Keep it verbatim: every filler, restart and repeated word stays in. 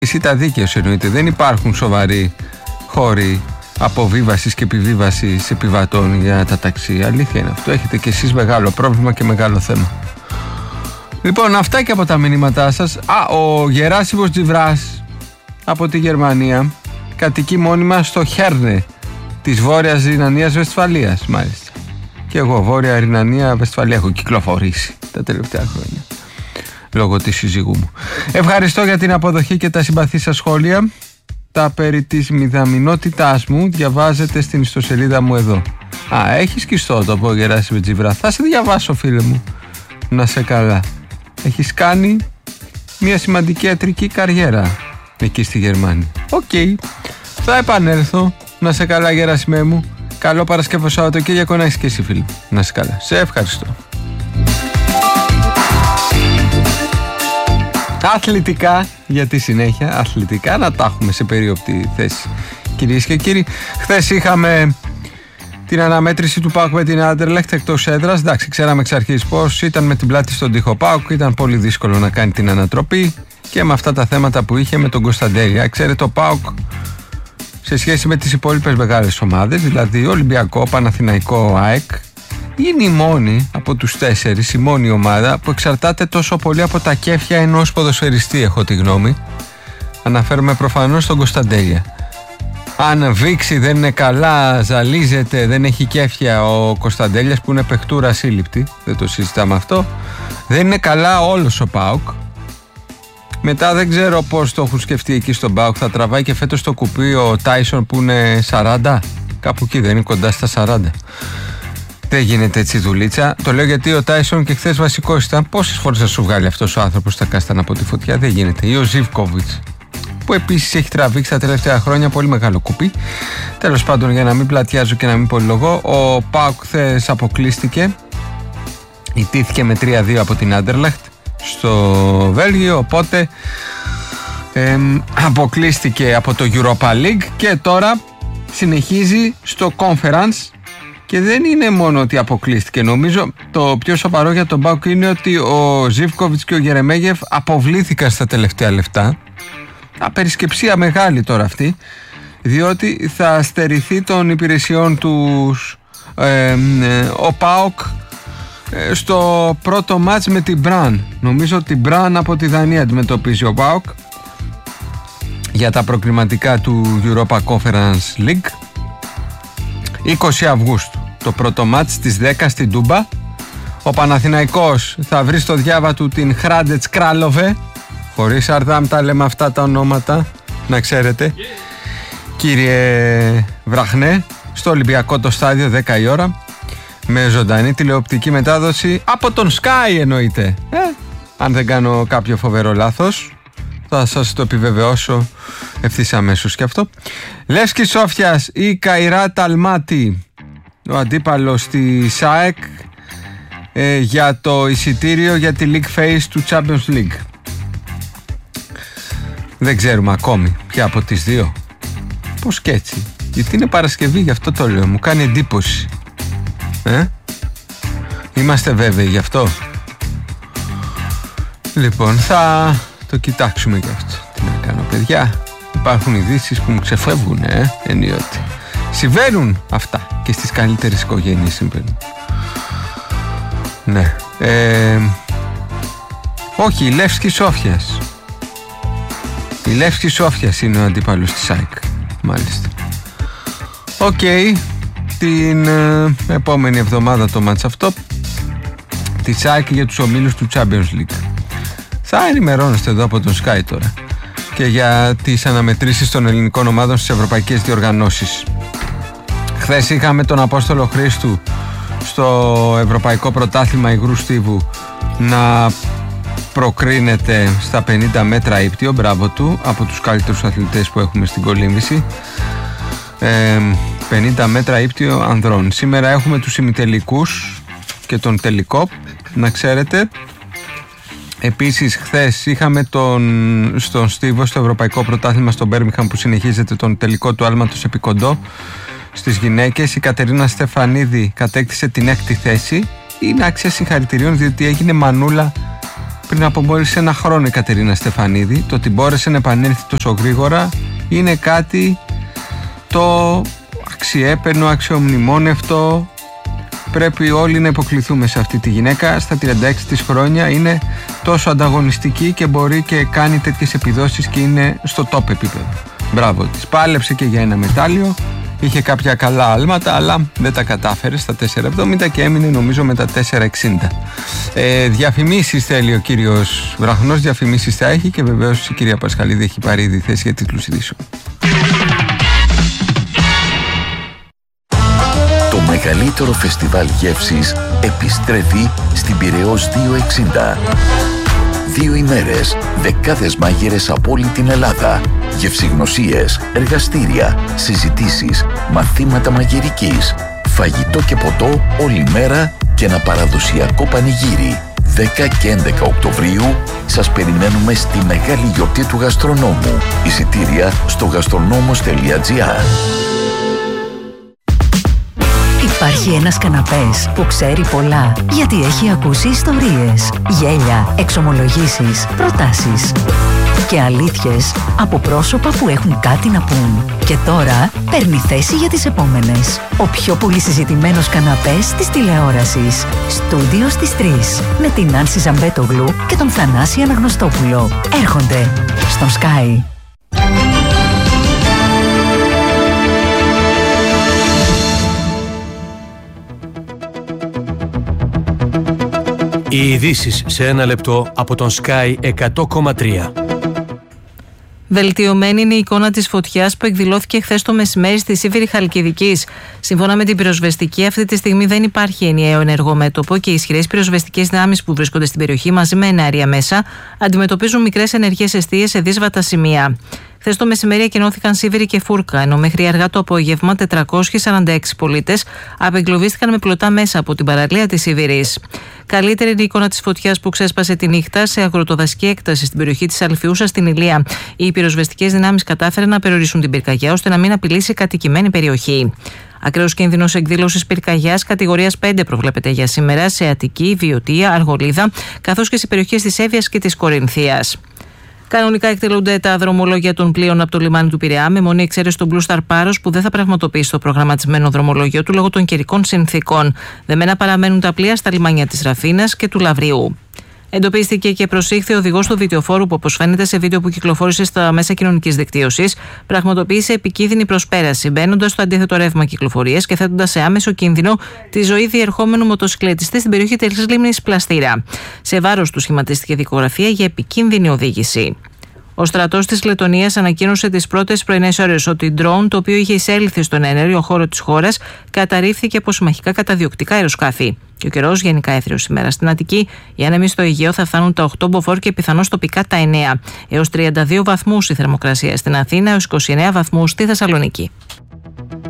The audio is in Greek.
Εσύ τα δίκαιος εννοείται. Δεν υπάρχουν σοβαροί χώροι αποβίβασης και επιβίβασης επιβατών για τα ταξί. Αλήθεια είναι αυτό. Έχετε κι εσείς μεγάλο πρόβλημα και μεγάλο θέμα. Λοιπόν, αυτά και από τα μηνύματά σας. Α, ο Γεράσιμος Τζιβράς από τη Γερμανία κατοικεί μόνιμα στο Χέρνε της Βόρειας Ρινανίας Βεσφαλίας, μάλιστα. Και εγώ Βόρεια Ρινανία Βεσφαλία έχω κυκλοφορήσει τα τελευταία χρόνια λόγω της συζύγου μου. Ευχαριστώ για την αποδοχή και τα συμπαθή σας σχόλια. Τα περί της μηδαμινότητάς μου διαβάζετε στην ιστοσελίδα μου εδώ. Α, έχεις και ιστότοπο, Γεράσιμε Τζιβρά. Θα σε διαβάσω, φίλε μου. Να σε καλά. Έχεις κάνει μια σημαντική ιατρική καριέρα εκεί στη Γερμανία. Οκ. Okay. Θα επανέλθω. Να σε καλά, Γεράσιμέ μου. Καλό Παρασκευό Σαββατοκύριακο να έχεις και εσύ, φίλε. Να σε καλά. Σε ευχαριστώ. Αθλητικά, για τη συνέχεια, αθλητικά να τα έχουμε σε περίοπτη θέση. Κυρίες και κύριοι, χθες είχαμε την αναμέτρηση του ΠΑΟΚ με την Άντερλεχτ εκτός έδρας. Εντάξει, ξέραμε εξ αρχής πως ήταν με την πλάτη στον τοίχο ΠΑΟΚ, ήταν πολύ δύσκολο να κάνει την ανατροπή και με αυτά τα θέματα που είχε με τον Κωνσταντέλια. Ξέρετε, ο ΠΑΟΚ σε σχέση με τις υπόλοιπες μεγάλες ομάδες, δηλαδή Ολυμπιακό, Παναθηναϊκό, ΑΕΚ, είναι η μόνη από τους τέσσερις, η μόνη ομάδα που εξαρτάται τόσο πολύ από τα κέφια ενός ποδοσφαιριστή, έχω τη γνώμη. Αναφέρομαι προφανώς στον Κωνσταντέλια. Αν βήξει, δεν είναι καλά, ζαλίζεται, δεν έχει κέφια ο Κωνσταντέλιας που είναι παιχτούρα σύλληπτη, δεν το συζητάμε αυτό, δεν είναι καλά όλος ο ΠΑΟΚ. Μετά δεν ξέρω πώς το έχουν σκεφτεί εκεί στον ΠΑΟΚ. Θα τραβάει και φέτος το κουπί ο Τάισον που είναι σαράντα, κάπου εκεί δεν είναι, κοντά στα σαράντα. Δεν γίνεται έτσι δουλίτσα. Το λέω γιατί ο Τάισον και χθες βασικός ήταν. Πόσες φορές θα σου βγάλει αυτός ο άνθρωπος τα κάστανα από τη φωτιά? Δεν γίνεται. Ή ο Ζίβκοβιτς, που επίσης έχει τραβήξει τα τελευταία χρόνια πολύ μεγάλο κουπί. Τέλος πάντων, για να μην πλατιάζω και να μην πολυλογώ, ο ΠΑΟΚ χθες αποκλείστηκε. Ιτήθηκε με τρία δύο από την Άντερλεχτ στο Βέλγιο, οπότε ε, αποκλείστηκε από το Europa League και τώρα συνεχίζει στο Conference. Και δεν είναι μόνο ότι αποκλείστηκε. Νομίζω το πιο σοβαρό για τον ΠΑΟΚ είναι ότι ο Ζίβκοβιτς και ο Γερεμέγεφ αποβλήθηκαν στα τελευταία λεπτά. Απερισκεψία μεγάλη τώρα αυτή, διότι θα στερηθεί των υπηρεσιών τους ε, ε, ο ΠΑΟΚ ε, στο πρώτο μάτς με την Μπραν. Νομίζω ότι την Μπραν από τη Δανία αντιμετωπίζει ο ΠΑΟΚ για τα προκριματικά του Europa Conference League. είκοσι Αυγούστου το πρώτο μάτς στις δέκα στην Τούμπα. Ο Παναθηναϊκός θα βρει στο διάβα του την Χράντετς Κράλοβε. Χωρίς Αρδάμ τα λέμε αυτά τα ονόματα, να ξέρετε. Yeah. Κύριε Βραχνέ, στο Ολυμπιακό το στάδιο δέκα η ώρα, με ζωντανή τηλεοπτική μετάδοση από τον Sky εννοείται. ε, Αν δεν κάνω κάποιο φοβερό λάθος, θα σας το επιβεβαιώσω ευθύς αμέσως και αυτό. Λεύσκη Σόφιας ή Καϊράτ Αλμάτι, ο αντίπαλος της ΑΕΚ ε, για το εισιτήριο για τη League Phase του Champions League. Δεν ξέρουμε ακόμη ποια από τις δύο. Πώς και έτσι? Γιατί είναι Παρασκευή, γι' αυτό το λέω. Μου κάνει εντύπωση. Ε? Είμαστε βέβαιοι γι' αυτό? Λοιπόν, θα το κοιτάξουμε γι' αυτό. Τι να κάνω, παιδιά? Υπάρχουν ειδήσεις που μου ξεφεύγουν, ε, ενίοτε. Συμβαίνουν αυτά και στις καλύτερες οικογένειες συμβαίνουν. Ναι. Ε, όχι, η Λεύσκη Σόφιας. Η Λεύσκη Σόφιας είναι ο αντίπαλος της ΑΕΚ. Μάλιστα. Οκ. Okay. Την ε, επόμενη εβδομάδα το μάτς αυτό της ΑΕΚ για τους ομίλους του Champions League. Θα ενημερώνεστε εδώ από τον Sky τώρα και για τις αναμετρήσεις των ελληνικών ομάδων στις ευρωπαϊκές διοργανώσεις. Χθες είχαμε τον Απόστολο Χρήστου στο Ευρωπαϊκό Πρωτάθλημα Υγρού Στίβου να προκρίνεται στα πενήντα μέτρα ύπτιο, μπράβο του, από τους καλύτερους αθλητές που έχουμε στην κολύμβηση. ε, πενήντα μέτρα ύπτιο ανδρών. Σήμερα έχουμε τους ημιτελικούς και τον τελικό, να ξέρετε. Επίσης χθες είχαμε τον, στον Στίβο στο Ευρωπαϊκό Πρωτάθλημα στο Μπέρμιχαμ που συνεχίζεται τον τελικό του άλματος επί κοντό στις γυναίκες. Η Κατερίνα Στεφανίδη κατέκτησε την έκτη θέση. Είναι άξια συγχαρητηρίων διότι έγινε μανούλα πριν από μόλις ένα χρόνο η Κατερίνα Στεφανίδη. Το ότι μπόρεσε να επανέλθει τόσο γρήγορα είναι κάτι το αξιέπαινο, αξιομνημόνευτο. Πρέπει όλοι να υποκληθούμε σε αυτή τη γυναίκα. Στα τριάντα έξι της χρόνια είναι τόσο ανταγωνιστική και μπορεί και κάνει τέτοιες επιδόσεις και είναι στο top επίπεδο. Μπράβο της. Πάλεψε και για ένα μετάλλιο. Είχε κάποια καλά άλματα, αλλά δεν τα κατάφερε στα τέσσερα εβδομήντα και έμεινε νομίζω με τα τέσσερα εξήντα. Ε, διαφημίσεις θέλει ο κύριος Βραχνός, διαφημίσεις θα έχει και βεβαίως η κυρία Πασχαλίδη έχει πάρει ήδη θέση για τίτλους ειδήσεων. Το μεγαλύτερο φεστιβάλ γεύσης επιστρέφει στην Πειραιώς διακόσια εξήντα. Δύο ημέρες, δεκάδες μάγειρες από όλη την Ελλάδα, γευσηγνωσίες, εργαστήρια, συζητήσεις, μαθήματα μαγειρικής, φαγητό και ποτό όλη μέρα και ένα παραδοσιακό πανηγύρι. δέκα και έντεκα Οκτωβρίου σας περιμένουμε στη μεγάλη γιορτή του γαστρονόμου. Εισιτήρια στο γαστρονόμος τελεία τζι άρ. Υπάρχει ένας καναπές που ξέρει πολλά, γιατί έχει ακούσει ιστορίες, γέλια, εξομολογήσεις, προτάσεις και αλήθειες από πρόσωπα που έχουν κάτι να πούν. Και τώρα παίρνει θέση για τις επόμενες. Ο πιο πολύ συζητημένος καναπές της τηλεόρασης. Στούντιο στις τρεις. Με την Άνση Ζαμπέτογλου και τον Θανάση Αναγνωστόπουλο. Έρχονται στον Sky. Οι ειδήσεις σε ένα λεπτό από τον Sky εκατό κόμμα τρία. Βελτιωμένη είναι η εικόνα της φωτιάς που εκδηλώθηκε χθες το μεσημέρι στη Σίβηρη Χαλκιδικής. Σύμφωνα με την πυροσβεστική, αυτή τη στιγμή δεν υπάρχει ενιαίο ενεργό μέτωπο και οι ισχυρές πυροσβεστικές δυνάμεις που βρίσκονται στην περιοχή μαζί με εναέρια μέσα αντιμετωπίζουν μικρές ενεργές εστίες σε δύσβατα σημεία. Χθες το μεσημέρι εκενώθηκαν Σίβηρη και Φούρκα, ενώ μέχρι αργά το απόγευμα τετρακόσιοι σαράντα έξι πολίτες απεγκλωβίστηκαν με πλωτά μέσα από την παραλία της Σίβηρης. Καλύτερη είναι η εικόνα της φωτιάς που ξέσπασε τη νύχτα σε αγροτοδασική έκταση στην περιοχή της Αλφιούσας στην Ηλία. Οι πυροσβεστικές δυνάμεις κατάφεραν να περιορίσουν την πυρκαγιά ώστε να μην απειλήσει κατοικημένη περιοχή. Ακραίος κίνδυνος εκδήλωσης πυρκαγιάς κατηγορίας πέντε προβλέπεται για σήμερα σε Αττική, Βιωτία, Αργολίδα, καθώς και σε περιοχές της Εύβοιας και της Κορινθίας. Κανονικά εκτελούνται τα δρομολόγια των πλοίων από το λιμάνι του Πειραιά, με μονή εξαίρεση του Blue Star Paros που δεν θα πραγματοποιήσει το προγραμματισμένο δρομολόγιο του λόγω των καιρικών συνθήκων. Δεμένα παραμένουν τα πλοία στα λιμάνια της Ραφίνας και του Λαβριού. Εντοπίστηκε και προσήχθη ο οδηγός του βιτεοφόρου που, όπως φαίνεται σε βίντεο που κυκλοφόρησε στα μέσα κοινωνικής δικτύωσης, πραγματοποίησε επικίνδυνη προσπέραση, μπαίνοντας στο αντίθετο ρεύμα κυκλοφορίας και θέτοντας σε άμεσο κίνδυνο τη ζωή διερχόμενου μοτοσυκλετιστή στην περιοχή της λίμνης Πλαστήρα. Σε βάρος του σχηματίστηκε δικογραφία για επικίνδυνη οδήγηση. Ο στρατός της Λετωνίας ανακοίνωσε τις πρώτες πρωινές ώρες ότι ντρόουν, το οποίο είχε εισέλθει στον ενέργειο χώρο της χώρας, καταρρίφθηκε από συμμαχικά καταδιοκτικά αεροσκάφη. Και ο καιρός γενικά έθριος σήμερα στην Αττική. Οι άνεμοι στο Αιγαίο θα φτάνουν τα οκτώ μποφόρ και πιθανώς τοπικά τα εννέα. Έως τριάντα δύο βαθμούς η θερμοκρασία στην Αθήνα, έως είκοσι εννέα βαθμούς στη Θεσσαλονίκη.